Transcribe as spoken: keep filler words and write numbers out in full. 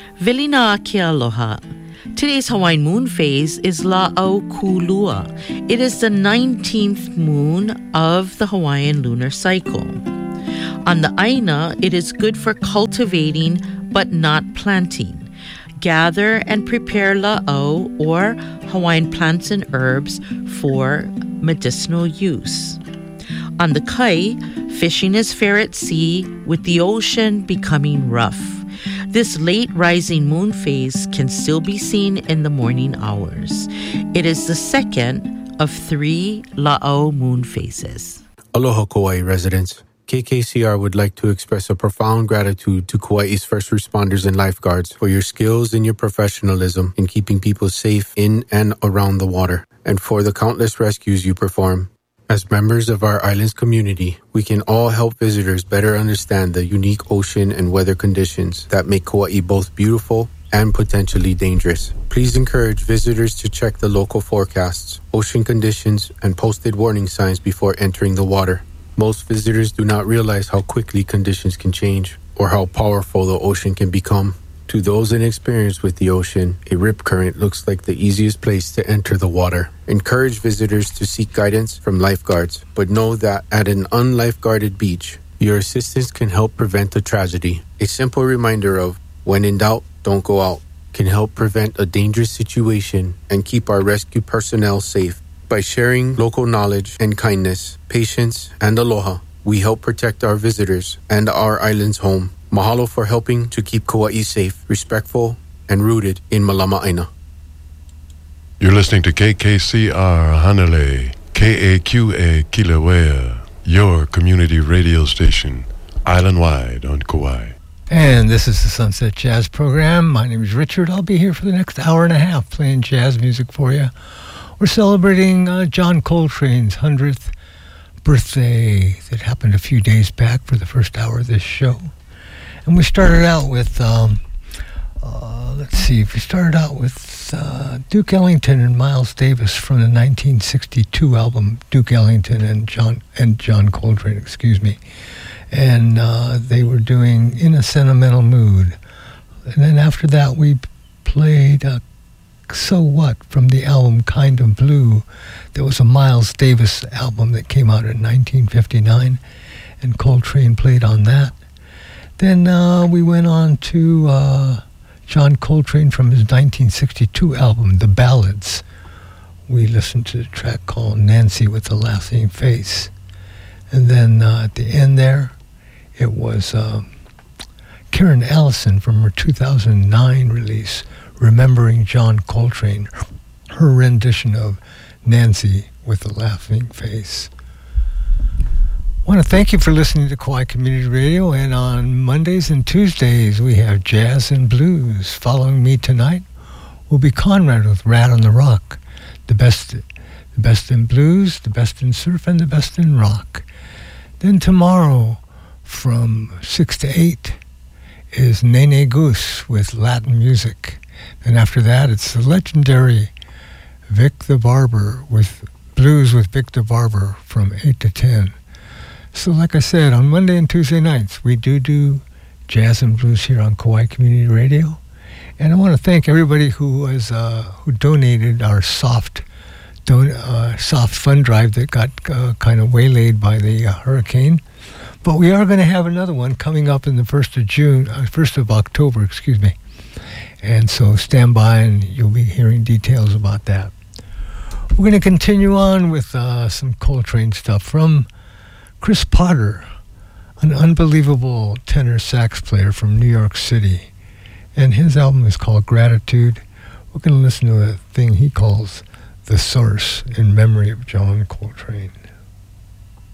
Velina ke aloha. Today's Hawaiian moon phase is La'au Kulua. It is the nineteenth moon of the Hawaiian lunar cycle. On the Aina, it is good for cultivating but not planting. Gather and prepare la'au, or Hawaiian plants and herbs, for medicinal use. On the Kai, fishing is fair at sea, with the ocean becoming rough. This late rising moon phase can still be seen in the morning hours. It is the second of three La'au moon phases. Aloha, Kauai residents. K K C R would like to express a profound gratitude to Kauai's first responders and lifeguards for your skills and your professionalism in keeping people safe in and around the water, and for the countless rescues you perform. As members of our island's community, we can all help visitors better understand the unique ocean and weather conditions that make Kauai both beautiful and potentially dangerous. Please encourage visitors to check the local forecasts, ocean conditions, and posted warning signs before entering the water. Most visitors do not realize how quickly conditions can change or how powerful the ocean can become. To those inexperienced with the ocean, a rip current looks like the easiest place to enter the water. Encourage visitors to seek guidance from lifeguards, but know that at an unlifeguarded beach, your assistance can help prevent a tragedy. A simple reminder of, when in doubt, don't go out, can help prevent a dangerous situation and keep our rescue personnel safe. By sharing local knowledge and kindness, patience, and aloha, we help protect our visitors and our island's home. Mahalo for helping to keep Kauai safe, respectful, and rooted in Malama Aina. You're listening to K K C R Hanalei, K A Q A Kilauea, your community radio station, island-wide on Kauai. And this is the Sunset Jazz Program. My name is Richard. I'll be here for the next hour and a half playing jazz music for you. We're celebrating uh, John Coltrane's hundredth birthday that happened a few days back for the first hour of this show. And we started out with, um, uh, let's see, we started out with uh, Duke Ellington and Miles Davis from the nineteen sixty-two album, Duke Ellington and John and John Coltrane, excuse me. And uh, they were doing In a Sentimental Mood. And then after that, we played uh, So What from the album Kind of Blue. There was a Miles Davis album that came out in nineteen fifty-nine, and Coltrane played on that. Then uh, we went on to uh, John Coltrane from his nineteen sixty-two album, The Ballads. We listened to the track called Nancy with the Laughing Face. And then uh, at the end there, it was uh, Karen Allison from her two thousand nine release, Remembering John Coltrane, her rendition of Nancy with the Laughing Face. I want to thank you for listening to Kauai Community Radio, and on Mondays and Tuesdays we have Jazz and Blues. Following me tonight will be Conrad with Rat on the Rock, the best, the best in blues, the best in surf, and the best in rock. Then tomorrow from six to eight is Nene Goose with Latin music. And after that it's the legendary Vic the Barber with Blues with Vic the Barber from eight to ten. So like I said, on Monday and Tuesday nights, we do do jazz and blues here on Kauai Community Radio. And I want to thank everybody who has uh, who donated our soft don- uh, soft fund drive that got uh, kind of waylaid by the uh, hurricane. But we are going to have another one coming up in the first of June, uh, first of October, excuse me. And so stand by and you'll be hearing details about that. We're going to continue on with uh, some Coltrane stuff from Chris Potter, an unbelievable tenor sax player from New York City. And his album is called Gratitude. We're going to listen to a thing he calls The Source in memory of John Coltrane.